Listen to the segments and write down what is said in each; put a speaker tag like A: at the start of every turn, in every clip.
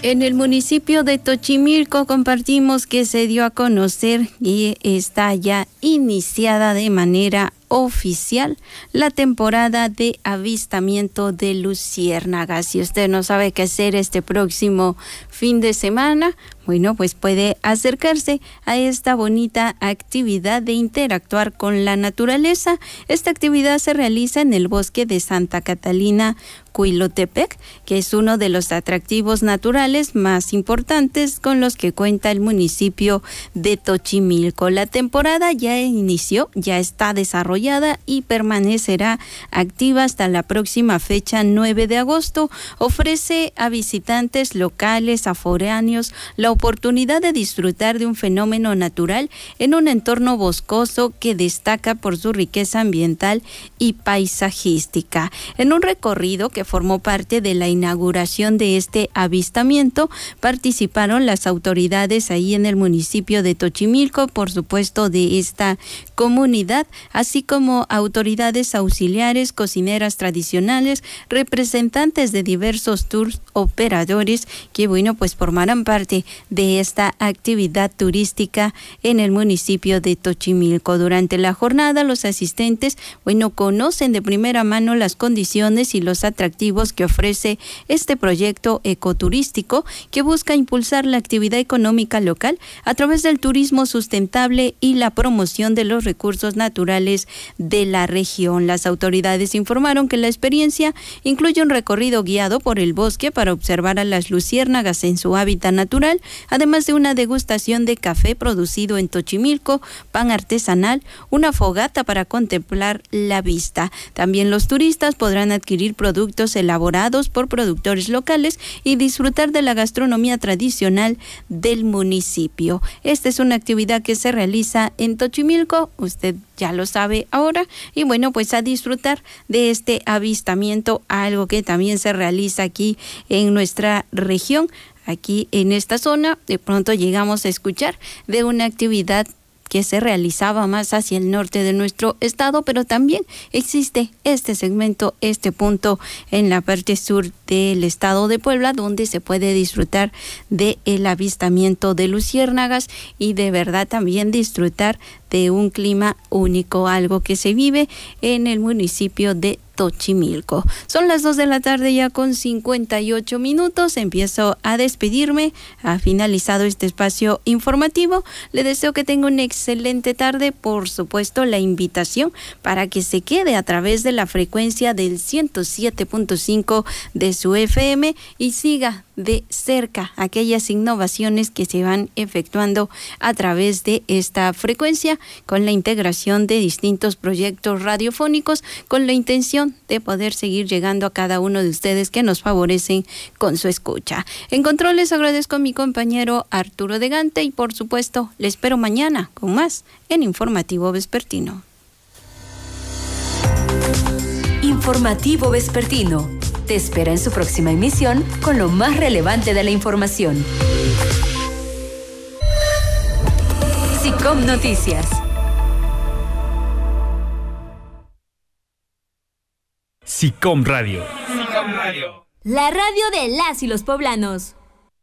A: En el municipio de Tochimilco compartimos que se dio a conocer y está ya iniciada de manera oficial la temporada de avistamiento de luciérnagas. Si usted no sabe qué hacer este próximo fin de semana, bueno, pues puede acercarse a esta bonita actividad de interactuar con la naturaleza. Esta actividad se realiza en el bosque de Santa Catalina, Cuilotepec, que es uno de los atractivos naturales más importantes con los que cuenta el municipio de Tochimilco. La temporada ya inició, ya está desarrollada y permanecerá activa hasta la próxima fecha 9 de agosto. Ofrece a visitantes locales, a foráneos, la oportunidad de disfrutar de un fenómeno natural en un entorno boscoso que destaca por su riqueza ambiental y paisajística. En un recorrido que formó parte de la inauguración de este avistamiento, participaron las autoridades ahí en el municipio de Tochimilco, por supuesto de esta comunidad, así como autoridades auxiliares, cocineras tradicionales, representantes de diversos tours operadores que, bueno, pues formarán parte de esta actividad turística en el municipio de Tochimilco. Durante la jornada, los asistentes, bueno, conocen de primera mano las condiciones y los atractivos que ofrece este proyecto ecoturístico que busca impulsar la actividad económica local a través del turismo sustentable y la promoción de los recursos naturales de la región. Las autoridades informaron que la experiencia incluye un recorrido guiado por el bosque para observar a las luciérnagas en su hábitat natural, además de una degustación de café producido en Tochimilco, pan artesanal, una fogata para contemplar la vista. También los turistas podrán adquirir productos elaborados por productores locales y disfrutar de la gastronomía tradicional del municipio. Esta es una actividad que se realiza en Tochimilco, usted ya lo sabe ahora, y bueno, pues a disfrutar de este avistamiento, algo que también se realiza aquí en nuestra región. Aquí en esta zona, de pronto llegamos a escuchar de una actividad que se realizaba más hacia el norte de nuestro estado, pero también existe este segmento, este punto en la parte sur del estado de Puebla, donde se puede disfrutar del avistamiento de luciérnagas y de verdad también disfrutar de un clima único, algo que se vive en el municipio de Tochimilco. Son las 2 de la tarde ya con 58 minutos. Empiezo a despedirme. Ha finalizado este espacio informativo. Le deseo que tenga una excelente tarde. Por supuesto, la invitación para que se quede a través de la frecuencia del 107.5 de su FM y siga de cerca aquellas innovaciones que se van efectuando a través de esta frecuencia, con la integración de distintos proyectos radiofónicos, con la intención de poder seguir llegando a cada uno de ustedes que nos favorecen con su escucha. En controles agradezco a mi compañero Arturo de Gante y por supuesto le espero mañana con más en Informativo Vespertino.
B: Informativo Vespertino te espera en su próxima emisión con lo más relevante de la información. SICOM Noticias.
C: SICOM Radio.
D: SICOM Radio.
E: La radio de las y los poblanos.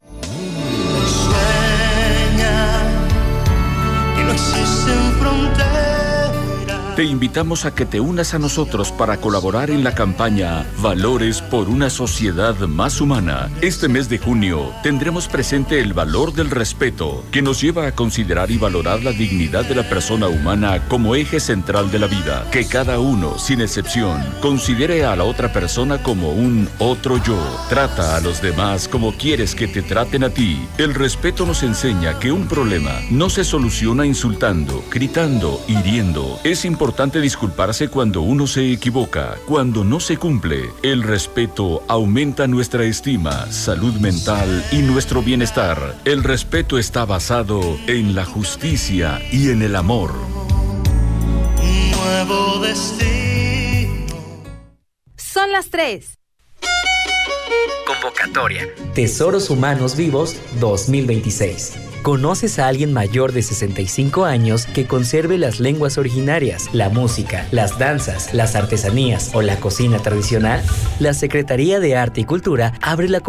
F: Sueña que no existen fronteras.
C: Te invitamos a que te unas a nosotros para colaborar en la campaña Valores por una sociedad más humana. Este mes de junio tendremos presente el valor del respeto, que nos lleva a considerar y valorar la dignidad de la persona humana como eje central de la vida. Que cada uno, sin excepción, considere a la otra persona como un otro yo. Trata a los demás como quieres que te traten a ti. El respeto nos enseña que un problema no se soluciona insultando, gritando, hiriendo. Es importante disculparse cuando uno se equivoca, cuando no se cumple. El respeto aumenta nuestra estima, salud mental y nuestro bienestar. El respeto está basado en la justicia y en el amor.
F: Un nuevo destino.
E: Son las 3.
G: Convocatoria. Tesoros Humanos Vivos 2026. ¿Conoces a alguien mayor de 65 años que conserve las lenguas originarias, la música, las danzas, las artesanías o la cocina tradicional? La Secretaría de Arte y Cultura abre la